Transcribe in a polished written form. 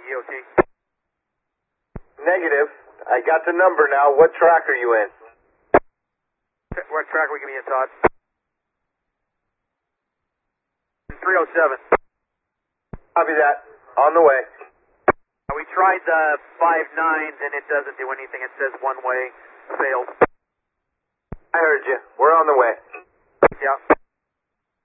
EOT. Negative. I got the number now. What track are you in? What track are we giving you, Todd? 307. Copy that. On the way. We tried the 5.9s and it doesn't do anything. It says one way, failed. I heard you. We're on the way. Yeah.